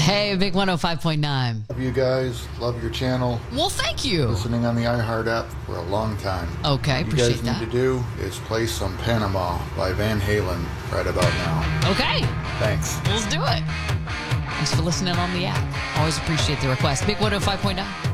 Hey, Big 105.9. Love you guys. Love your channel. Well, thank you. Listening on the iHeart app for a long time. Okay, What appreciate you guys that. need to do is play some Panama by Van Halen right about now. Okay, Thanks. let's do it. Thanks for listening on the app. Always appreciate the request. Big 105.9.